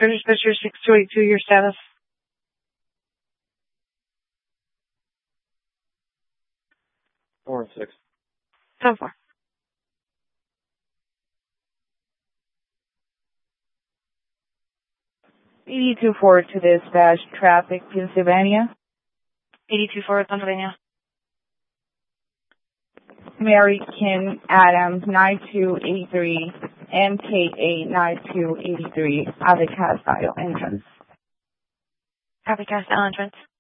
British Fisher 6282, your status? Four and six. 10-4. ED24 to dispatch traffic, Pennsylvania. 82-4, Pennsylvania. Mary Kim Adams 9283, MKA 9283, at the Castile entrance. Copy, Castile entrance.